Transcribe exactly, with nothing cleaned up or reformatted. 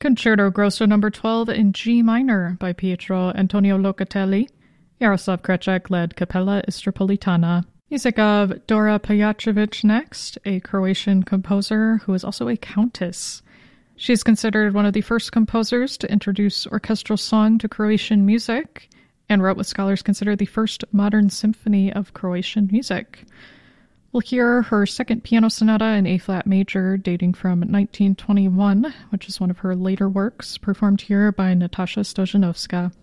Concerto Grosso number twelve in G minor by Pietro Antonio Locatelli. Jaroslav Kreček led Capella Istropolitana. Music of Dora Pajacevic next, a Croatian composer who is also a countess. She is considered one of the first composers to introduce orchestral song to Croatian music, and wrote what scholars consider the first modern symphony of Croatian music. We'll hear her second piano sonata in A-flat major dating from nineteen twenty-one, which is one of her later works, performed here by Natasha Stojanovska.